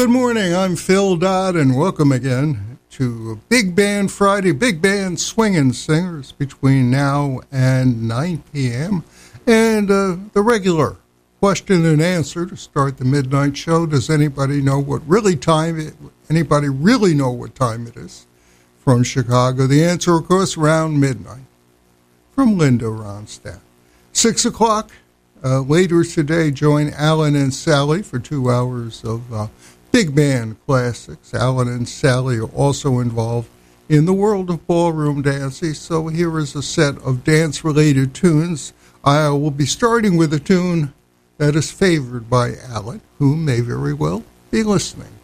Good morning, I'm Phil Dodd, and welcome again to Big Band Friday, Big Band Swingin' Singers between now and 9 p.m. And the regular question and answer to start the midnight show. Does anybody know anybody really know what time it is from Chicago? The answer, of course, around midnight from Linda Ronstadt. 6 o'clock, later today, join Alan and Sally for 2 hours of big band classics. Alan and Sally are also involved in the world of ballroom dancing, so here is a set of dance-related tunes. I will be starting with a tune that is favored by Alan, who may very well be listening.